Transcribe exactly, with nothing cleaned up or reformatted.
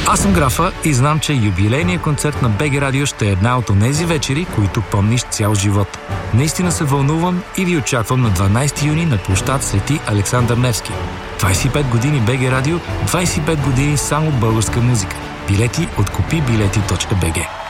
Аз съм Графа и знам, че юбилейният концерт на БГ Радио ще е една от онези вечери, които помниш цял живот. Наистина се вълнувам и ви очаквам на дванайсети юни на площад Свети Александър Невски. двайсет и пет години БГ Радио, двайсет и пет години само българска музика. Билети от купи билети точка би джи.